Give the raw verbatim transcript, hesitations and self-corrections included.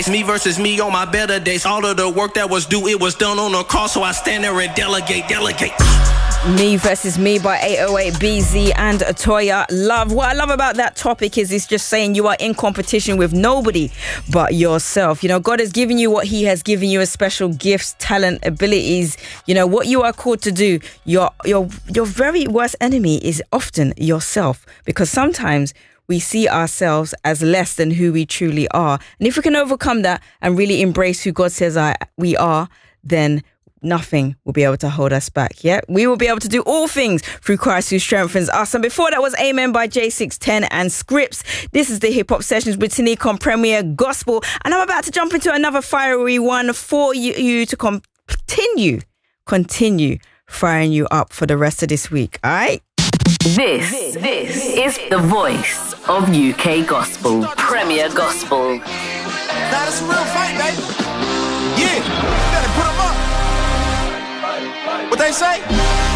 It's me versus me on my better days. All of the work that was due, it was done on a cross. So I stand there and delegate, delegate. Me versus Me by eight oh eight B Z and Toya Love. What I love about that topic is it's just saying you are in competition with nobody but yourself. You know, God has given you what he has given you as special gifts, talent, abilities. You know, what you are called to do. Your, your, your very worst enemy is often yourself, because sometimes we see ourselves as less than who we truly are. And if we can overcome that and really embrace who God says I, we are, then nothing will be able to hold us back. Yeah, we will be able to do all things through Christ who strengthens us. And before that was Amen by J six ten and Scripts. This is the Hip Hop Sessions with Tanika on Premier Gospel, and I'm about to jump into another fiery one for you, you to continue, continue firing you up for the rest of this week. All right. This, this, this is the voice of U K Gospel, Premier Gospel. Now that's a real fight, baby. Yeah, you better put them up. What they say?